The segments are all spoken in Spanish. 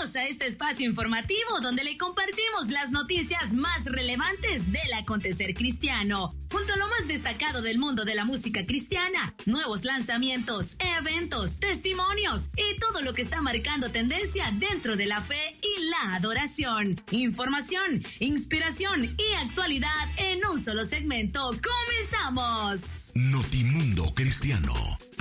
Bienvenidos a este espacio informativo donde le compartimos las noticias más relevantes del acontecer cristiano, junto a lo más destacado del mundo de la música cristiana, nuevos lanzamientos, eventos, testimonios y todo lo que está marcando tendencia dentro de la fe y la adoración. Información, inspiración y actualidad en un solo segmento. ¡Comenzamos! Notimundo Cristiano,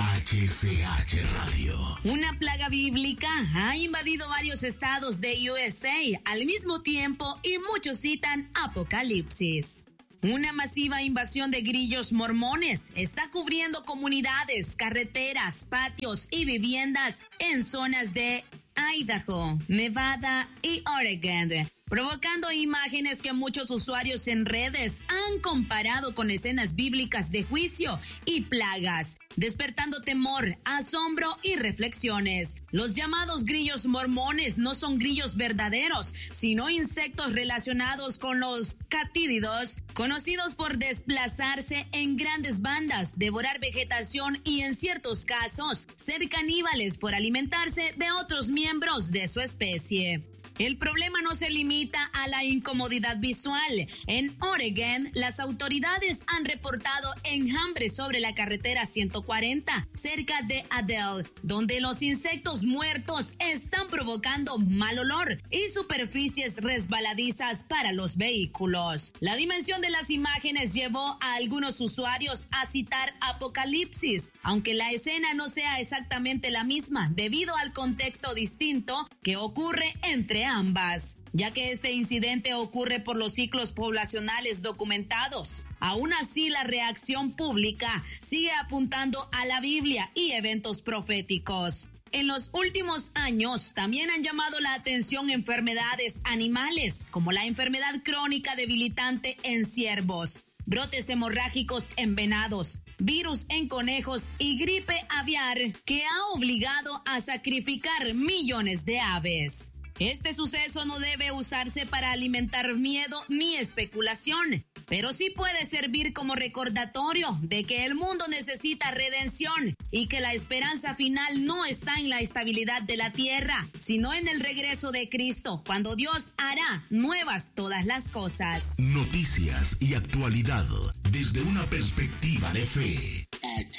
HCH Radio. Una plaga bíblica ha invadido varios estados de USA al mismo tiempo y muchos citan Apocalipsis. Una masiva invasión de grillos mormones está cubriendo comunidades, carreteras, patios y viviendas en zonas de Idaho, Nevada y Oregon, provocando imágenes que muchos usuarios en redes han comparado con escenas bíblicas de juicio y plagas, despertando temor, asombro y reflexiones. Los llamados grillos mormones no son grillos verdaderos, sino insectos relacionados con los catídidos, conocidos por desplazarse en grandes bandas, devorar vegetación y en ciertos casos ser caníbales por alimentarse de otros miembros de su especie. El problema no se limita a la incomodidad visual. En Oregon, las autoridades han reportado enjambre sobre la carretera 140, cerca de Adel, donde los insectos muertos están provocando mal olor y superficies resbaladizas para los vehículos. La dimensión de las imágenes llevó a algunos usuarios a citar Apocalipsis, aunque la escena no sea exactamente la misma debido al contexto distinto que ocurre entre ambas, ya que este incidente ocurre por los ciclos poblacionales documentados. Aún así, la reacción pública sigue apuntando a la Biblia y eventos proféticos. En los últimos años también han llamado la atención enfermedades animales, como la enfermedad crónica debilitante en ciervos, brotes hemorrágicos en venados, virus en conejos y gripe aviar que ha obligado a sacrificar millones de aves. Este suceso no debe usarse para alimentar miedo ni especulación, pero sí puede servir como recordatorio de que el mundo necesita redención y que la esperanza final no está en la estabilidad de la tierra, sino en el regreso de Cristo, cuando Dios hará nuevas todas las cosas. Noticias y actualidad desde una perspectiva de fe.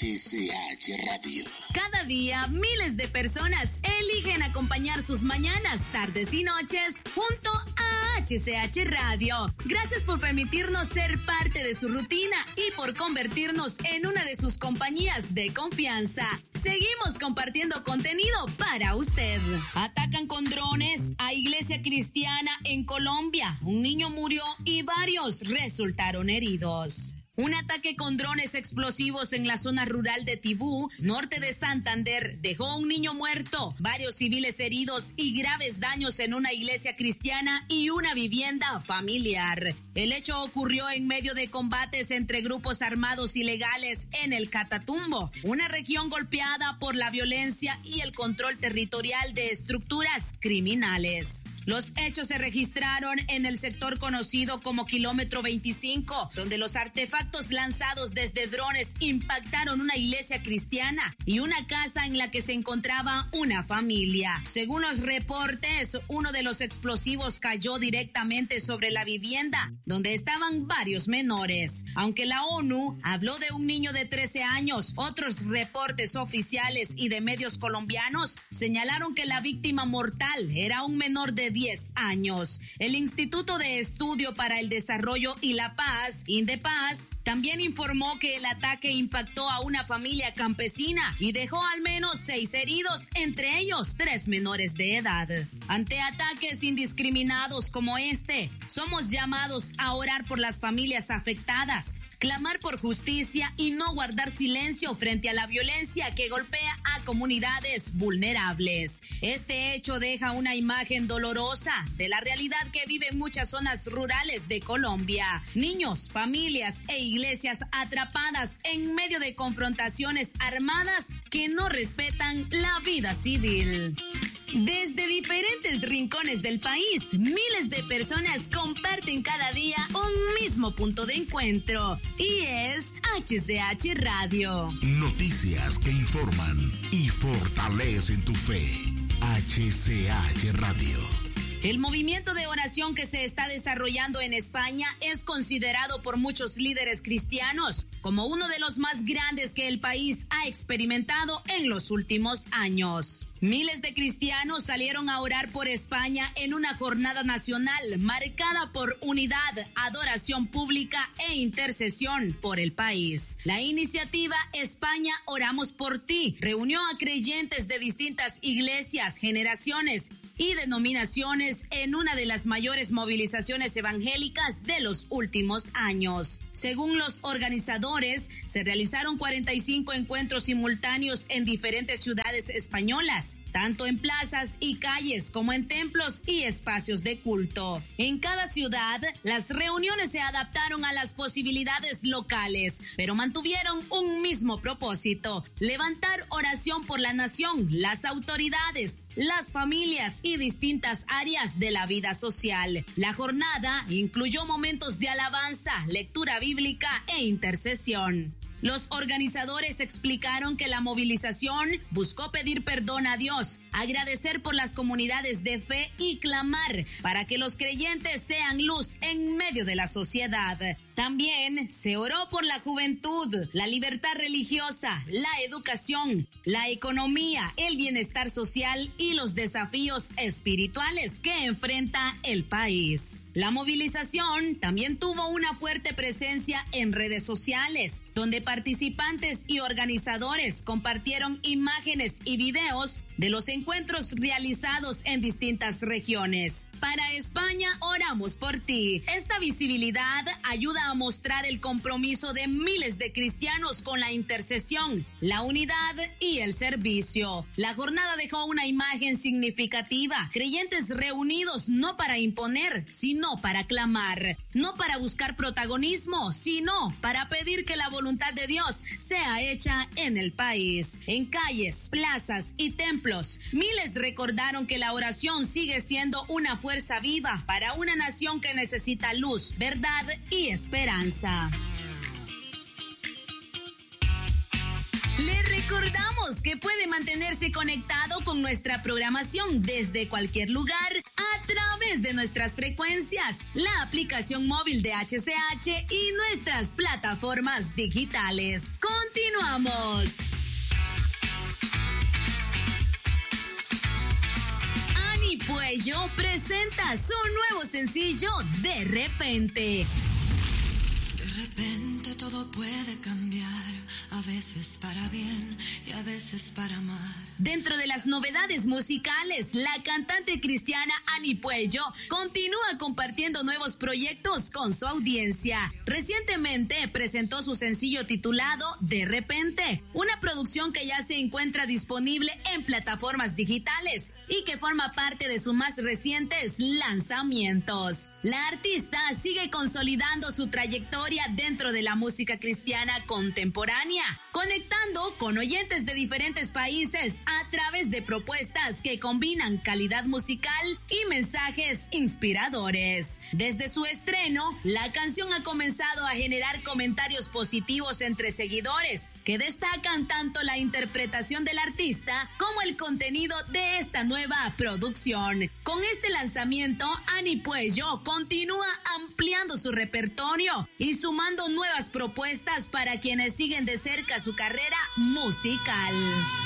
HCH Radio. Cada día miles de personas eligen acompañar sus mañanas, tardes y noches junto a HCH Radio. Gracias por permitirnos ser parte de su rutina y por convertirnos en una de sus compañías de confianza. Seguimos compartiendo contenido para usted. Atacan con drones a iglesia cristiana en Colombia. Un niño murió y varios resultaron heridos. Un ataque con drones explosivos en la zona rural de Tibú, norte de Santander, dejó a un niño muerto, varios civiles heridos y graves daños en una iglesia cristiana y una vivienda familiar. El hecho ocurrió en medio de combates entre grupos armados ilegales en el Catatumbo, una región golpeada por la violencia y el control territorial de estructuras criminales. Los hechos se registraron en el sector conocido como Kilómetro 25, donde los artefactos lanzados desde drones impactaron una iglesia cristiana y una casa en la que se encontraba una familia. Según los reportes, uno de los explosivos cayó directamente sobre la vivienda, donde estaban varios menores. Aunque la ONU habló de un niño de 13 años, otros reportes oficiales y de medios colombianos señalaron que la víctima mortal era un menor de 10 años. El Instituto de Estudio para el Desarrollo y la Paz, INDEPAZ, también informó que el ataque impactó a una familia campesina y dejó al menos 6 heridos, entre ellos 3 menores de edad. Ante ataques indiscriminados como este, somos llamados a orar por las familias afectadas, clamar por justicia y no guardar silencio frente a la violencia que golpea a comunidades vulnerables. Este hecho deja una imagen dolorosa de la realidad que viven muchas zonas rurales de Colombia. Niños, familias e iglesias atrapadas en medio de confrontaciones armadas que no respetan la vida civil. Desde diferentes rincones del país, miles de personas comparten cada día un mismo punto de encuentro, y es HCH Radio. Noticias que informan y fortalecen tu fe. HCH Radio. El movimiento de oración que se está desarrollando en España es considerado por muchos líderes cristianos como uno de los más grandes que el país ha experimentado en los últimos años. Miles de cristianos salieron a orar por España en una jornada nacional marcada por unidad, adoración pública e intercesión por el país. La iniciativa España Oramos por Ti reunió a creyentes de distintas iglesias, generaciones y denominaciones en una de las mayores movilizaciones evangélicas de los últimos años. Según los organizadores, se realizaron 45 encuentros simultáneos en diferentes ciudades españolas, tanto en plazas y calles como en templos y espacios de culto. En cada ciudad, las reuniones se adaptaron a las posibilidades locales, pero mantuvieron un mismo propósito: levantar oración por la nación, las autoridades, las familias y distintas áreas de la vida social. La jornada incluyó momentos de alabanza, lectura bíblica e intercesión. Los organizadores explicaron que la movilización buscó pedir perdón a Dios, agradecer por las comunidades de fe y clamar para que los creyentes sean luz en medio de la sociedad. También se oró por la juventud, la libertad religiosa, la educación, la economía, el bienestar social y los desafíos espirituales que enfrenta el país. La movilización también tuvo una fuerte presencia en redes sociales, donde participantes y organizadores compartieron imágenes y videos de los encuentros realizados en distintas regiones. Para España oramos por ti. Esta visibilidad ayuda a mostrar el compromiso de miles de cristianos con la intercesión, la unidad y el servicio. La jornada dejó una imagen significativa: creyentes reunidos no para imponer, sino para clamar, no para buscar protagonismo, sino para pedir que la voluntad de Dios sea hecha en el país. En calles, plazas y templos, miles recordaron que la oración sigue siendo una fuerza viva para una nación que necesita luz, verdad y esperanza. Le recordamos que puede mantenerse conectado con nuestra programación desde cualquier lugar a través de nuestras frecuencias, la aplicación móvil de HCH y nuestras plataformas digitales. Continuamos. Ani Puello presenta su nuevo sencillo De Repente. De repente todo puede cambiar, a veces para bien y a veces para mal. Dentro de las novedades musicales, la cantante cristiana Ani Puello continúa compartiendo nuevos proyectos con su audiencia. Recientemente presentó su sencillo titulado De Repente, una producción que ya se encuentra disponible en plataformas digitales y que forma parte de sus más recientes lanzamientos. La artista sigue consolidando su trayectoria dentro de la música cristiana contemporánea, conectando con oyentes de diferentes países a través de propuestas que combinan calidad musical y mensajes inspiradores. Desde su estreno, la canción ha comenzado a generar comentarios positivos entre seguidores, que destacan tanto la interpretación del artista como el contenido de esta nueva producción. Con este lanzamiento, Ani Puello continúa ampliando su repertorio y sumando nuevas propuestas para quienes siguen de cerca su carrera musical.